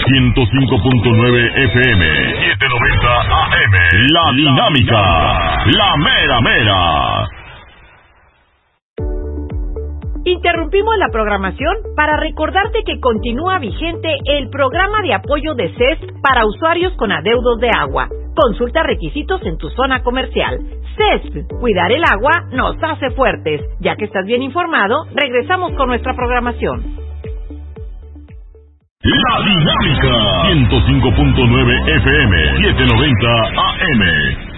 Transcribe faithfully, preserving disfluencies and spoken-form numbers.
ciento cinco punto nueve F M, setecientos noventa A M. La Dinámica, la mera mera. Interrumpimos la programación para recordarte que continúa vigente el programa de apoyo de C E S para usuarios con adeudos de agua. Consulta requisitos en tu zona comercial. C E S, cuidar el agua nos hace fuertes. Ya que estás bien informado, regresamos con nuestra programación. La Dinámica, ciento cinco punto nueve F M, setecientos noventa A M.